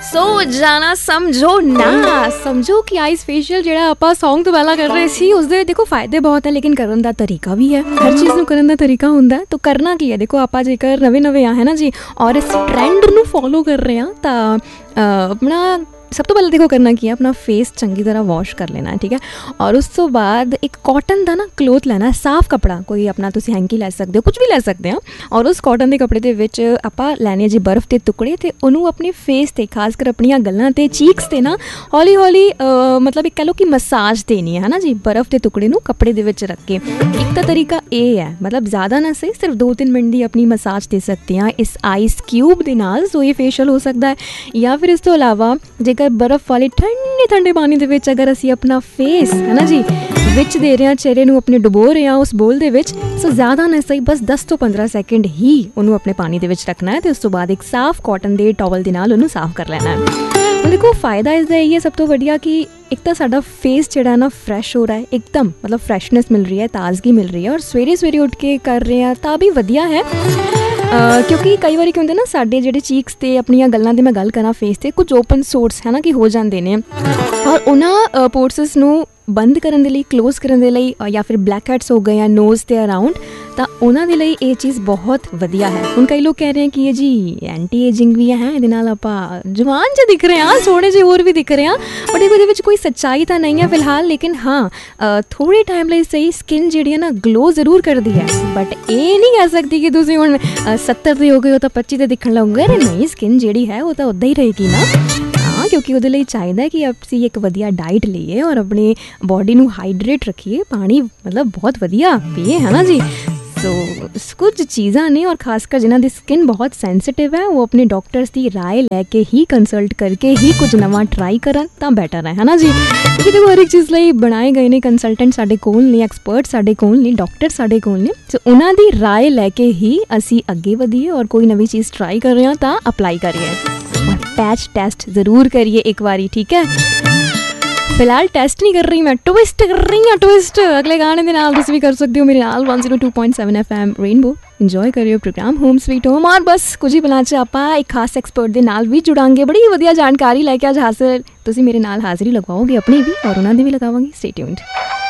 ਸੋ ਜਾਣਾ ਸਮਝੋ ਨਾ ਸਮਝੋ ਕਿ ਆਈਸ ਫੇਸ਼ੀਅਲ ਜਿਹੜਾ ਆਪਾਂ ਸੌਂਗ ਤੋਂ ਪਹਿਲਾਂ ਕਰ ਰਹੇ ਸੀ ਉਸਦੇ ਦੇਖੋ ਫਾਇਦੇ ਬਹੁਤ ਹੈ ਲੇਕਿਨ ਕਰਨ ਦਾ ਤਰੀਕਾ ਵੀ ਹੈ। ਹਰ ਚੀਜ਼ ਨੂੰ ਕਰਨ ਦਾ ਤਰੀਕਾ ਹੁੰਦਾ ਤਾਂ ਕਰਨਾ ਕੀ ਹੈ। ਦੇਖੋ ਆਪਾਂ ਜੇਕਰ ਨਵੇਂ ਆ ਹੈ ਨਾ ਜੀ ਔਰ ਇਸ ਟ੍ਰੈਂਡ ਨੂੰ ਫੋਲੋ ਕਰ ਰਹੇ ਹਾਂ ਤਾਂ ਆਪਣਾ ਸਭ ਤੋਂ ਪਹਿਲਾਂ ਦੇਖੋ ਕਰਨਾ ਕੀ ਹੈ, ਆਪਣਾ ਫੇਸ ਚੰਗੀ ਤਰ੍ਹਾਂ ਵਾਸ਼ ਕਰ ਲੈਣਾ ਹੈ, ਠੀਕ ਹੈ। ਔਰ ਉਸ ਤੋਂ ਬਾਅਦ ਇੱਕ ਕਾਟਨ ਦਾ ਨਾ ਕਲੋਥ ਲੈਣਾ, ਸਾਫ਼ ਕੱਪੜਾ, ਕੋਈ ਆਪਣਾ ਤੁਸੀਂ ਹੈਂਕੀ ਲੈ ਸਕਦੇ ਹੋ, ਕੁਝ ਵੀ ਲੈ ਸਕਦੇ ਹੋ। ਔਰ ਉਸ ਕਾਟਨ ਦੇ ਕੱਪੜੇ ਦੇ ਵਿੱਚ ਆਪਾਂ ਲੈਣੇ ਜੀ ਬਰਫ਼ ਦੇ ਟੁਕੜੇ ਅਤੇ ਉਹਨੂੰ ਆਪਣੇ ਫੇਸ 'ਤੇ ਖਾਸ ਕਰ ਆਪਣੀਆਂ ਗੱਲਾਂ 'ਤੇ ਚੀਕਸ 'ਤੇ ਨਾ ਹੌਲੀ ਹੌਲੀ ਮਤਲਬ ਇੱਕ ਕਹਿ ਲਓ ਕਿ ਮਸਾਜ ਦੇਣੀ ਹੈ ਨਾ ਜੀ ਬਰਫ਼ ਦੇ ਟੁਕੜੇ ਨੂੰ ਕੱਪੜੇ ਦੇ ਵਿੱਚ ਰੱਖ ਕੇ। ਇੱਕ ਤਾਂ ਤਰੀਕਾ ਇਹ ਹੈ ਮਤਲਬ ਜ਼ਿਆਦਾ ਨਾ ਸਹੀ ਸਿਰਫ 2-3 ਮਿੰਟ ਦੀ ਆਪਣੀ ਮਸਾਜ ਦੇ ਸਕਦੇ ਹਾਂ ਇਸ ਆਈਸ ਕਿਊਬ ਦੇ ਨਾਲ। ਸੋ ਇਹ ਫੇਸ਼ੀਅਲ ਹੋ ਸਕਦਾ ਹੈ ਜਾਂ ਫਿਰ ਇਸ ਤੋਂ ਇਲਾਵਾ ਜੇਕਰ ਬਰਫ਼ ਵਾਲੇ ਠੰਡੇ ਪਾਣੀ ਦੇ ਵਿੱਚ ਅਗਰ ਅਸੀਂ ਆਪਣਾ ਫੇਸ ਹੈ ਨਾ ਜੀ ਵਿੱਚ ਦੇ ਰਹੇ ਹਾਂ, ਚਿਹਰੇ ਨੂੰ ਆਪਣੇ ਡੁਬੋ ਰਹੇ ਹਾਂ ਉਸ ਬੋਲ ਦੇ ਵਿੱਚ। ਸੋ ਜ਼ਿਆਦਾ ਨਾ ਸਹੀ ਬਸ 10 ਤੋਂ 15 ਸੈਕਿੰਡ ਹੀ ਉਹਨੂੰ ਆਪਣੇ ਪਾਣੀ ਦੇ ਵਿੱਚ ਰੱਖਣਾ ਹੈ ਅਤੇ ਉਸ ਤੋਂ ਬਾਅਦ ਇੱਕ ਸਾਫ਼ ਕਾਟਨ ਦੇ ਟਾਵਲ ਦੇ ਨਾਲ ਉਹਨੂੰ ਸਾਫ਼ ਕਰ ਲੈਣਾ ਹੈ। ਦੇਖੋ ਫਾਇਦਾ ਇਸਦਾ ਇਹ ਹੈ ਸਭ ਤੋਂ ਵਧੀਆ ਕਿ ਇੱਕ ਤਾਂ ਸਾਡਾ ਫੇਸ ਜਿਹੜਾ ਨਾ ਫਰੈਸ਼ ਹੋ ਰਿਹਾ ਹੈ, ਇੱਕਦਮ ਮਤਲਬ ਫਰੈਸ਼ਨੈਸ ਮਿਲ ਰਹੀ ਹੈ, ਤਾਜ਼ਗੀ ਮਿਲ ਰਹੀ ਹੈ। ਔਰ ਸਵੇਰੇ ਉੱਠ ਕੇ ਕਰ ਰਹੇ ਹਾਂ ਤਾਂ ਵੀ ਵਧੀਆ ਹੈ ਕਿਉਂਕਿ ਕਈ ਵਾਰੀ ਕੀ ਹੁੰਦਾ ਨਾ ਸਾਡੇ ਜਿਹੜੇ ਚੀਕਸ 'ਤੇ ਆਪਣੀਆਂ ਗੱਲਾਂ 'ਤੇ ਮੈਂ ਗੱਲ ਕਰਾਂ ਫੇਸ 'ਤੇ ਕੁਝ ਓਪਨ ਸੋਰਸ ਹੈ ਨਾ ਕਿ ਹੋ ਜਾਂਦੇ ਨੇ ਔਰ ਉਹਨਾਂ ਪੋਰਸਸ ਨੂੰ ਬੰਦ ਕਰਨ ਦੇ ਲਈ ਕਲੋਜ਼ ਕਰਨ ਦੇ ਲਈ ਜਾਂ ਫਿਰ ਬਲੈਕ ਹੈਡਸ ਹੋ ਗਏ ਜਾਂ ਨੋਜ਼ ਦੇ ਅਰਾਊਂਡ ਤਾਂ ਉਹਨਾਂ ਦੇ ਲਈ ਇਹ ਚੀਜ਼ ਬਹੁਤ ਵਧੀਆ ਹੈ। ਹੁਣ ਕਈ ਲੋਕ ਕਹਿ ਰਹੇ ਕਿ ਇਹ ਜੀ ਐਂਟੀ ਏਜਿੰਗ ਵੀ ਹੈ, ਇਹਦੇ ਨਾਲ ਆਪਾਂ ਜਵਾਨ ਜਿਹੇ ਦਿਖ ਰਹੇ ਹਾਂ, ਸੋਹਣੇ ਜਿਹੇ ਹੋਰ ਵੀ ਦਿਖ ਰਹੇ ਹਾਂ, ਬਟ ਇਹਦੇ ਵਿੱਚ ਕੋਈ ਸੱਚਾਈ ਤਾਂ ਨਹੀਂ ਹੈ ਫਿਲਹਾਲ। ਲੇਕਿਨ ਹਾਂ ਥੋੜ੍ਹੇ ਟਾਈਮ ਲਈ ਸਹੀ ਸਕਿਨ ਜਿਹੜੀ ਹੈ ਨਾ ਗਲੋ ਜ਼ਰੂਰ ਕਰਦੀ ਹੈ, ਬਟ ਇਹ ਨਹੀਂ ਕਹਿ ਸਕਦੀ ਕਿ ਤੁਸੀਂ ਹੁਣ 70 ਦੇ ਹੋ ਗਏ ਹੋ ਤਾਂ 25 ਦੇ ਦਿਖਣ ਲੱਗੋਗੇ। ਨਹੀਂ, ਸਕਿਨ ਜਿਹੜੀ ਹੈ ਉਹ ਤਾਂ ਉੱਦਾਂ ਹੀ ਰਹੇਗੀ ਨਾ। ਕਿਉਂਕਿ ਉਹਦੇ ਲਈ ਚਾਹੀਦਾ ਕਿ ਅਸੀਂ ਇੱਕ ਵਧੀਆ ਡਾਈਟ ਲਈਏ ਔਰ ਆਪਣੀ ਬੋਡੀ ਨੂੰ ਹਾਈਡਰੇਟ ਰੱਖੀਏ, ਪਾਣੀ ਮਤਲਬ ਬਹੁਤ ਵਧੀਆ ਪੀਏ ਹੈ ਨਾ ਜੀ। ਸੋ ਕੁਝ ਚੀਜ਼ਾਂ ਨੇ ਔਰ ਖਾਸ ਕਰ ਜਿਨ੍ਹਾਂ ਦੀ ਸਕਿਨ ਬਹੁਤ ਸੈਂਸਿਟਿਵ ਹੈ ਉਹ ਆਪਣੇ ਡਾਕਟਰਸ ਦੀ ਰਾਏ ਲੈ ਕੇ ਹੀ ਕੰਸਲਟ ਕਰਕੇ ਹੀ ਕੁਝ ਨਵਾਂ ਟਰਾਈ ਕਰਨ ਤਾਂ ਬੈਟਰ ਹੈ ਨਾ ਜੀ। ਕਿਉਂਕਿ ਦੇਖੋ ਹਰ ਇੱਕ ਚੀਜ਼ ਲਈ ਬਣਾਏ ਗਏ ਨੇ ਕੰਸਲਟੈਂਟ ਸਾਡੇ ਕੋਲ ਨੇ, ਐਕਸਪਰਟ ਸਾਡੇ ਕੋਲ ਨੇ, ਡਾਕਟਰ ਸਾਡੇ ਕੋਲ ਨੇ। ਸੋ ਉਹਨਾਂ ਦੀ ਰਾਏ ਲੈ ਕੇ ਹੀ ਅਸੀਂ ਅੱਗੇ ਵਧੀਏ ਔਰ ਕੋਈ ਨਵੀਂ ਚੀਜ਼ ਟਰਾਈ ਕਰ ਰਹੇ ਹਾਂ ਤਾਂ ਅਪਲਾਈ ਕਰੀਏ ਔਰ ਪੈਚ ਟੈਸਟ ਜ਼ਰੂਰ ਕਰੀਏ ਇੱਕ ਵਾਰੀ, ਠੀਕ ਹੈ। ਫਿਲਹਾਲ ਟੈਸਟ ਨਹੀਂ ਕਰ ਰਹੀ ਮੈਂ, ਟਵਿਸਟ ਕਰ ਰਹੀ ਹਾਂ, ਟਵਿਸਟ ਅਗਲੇ ਗਾਣੇ ਦੇ ਨਾਲ ਤੁਸੀਂ ਵੀ ਕਰ ਸਕਦੇ ਹੋ ਮੇਰੇ ਨਾਲ 102.7 FM ਰੇਨਬੋ। ਇੰਜੋਏ ਕਰਿਓ ਪ੍ਰੋਗਰਾਮ ਹੋਮ ਸਵੀਟ ਹੋਮ। ਔਰ ਬਸ ਕੁਝ ਹੀ ਪਲਾਂ 'ਚ ਆਪਾਂ ਇੱਕ ਖਾਸ ਐਕਸਪਰਟ ਦੇ ਨਾਲ ਵੀ ਜੁੜਾਂਗੇ, ਬੜੀ ਵਧੀਆ ਜਾਣਕਾਰੀ ਲੈ ਕੇ ਅੱਜ ਹਾਜ਼ਰ। ਤੁਸੀਂ ਮੇਰੇ ਨਾਲ ਹਾਜ਼ਰੀ ਲਗਵਾਓਗੇ ਆਪਣੀ ਵੀ ਔਰ ਉਹਨਾਂ ਦੀ ਵੀ ਲਗਾਵਾਂਗੇ। Stay tuned.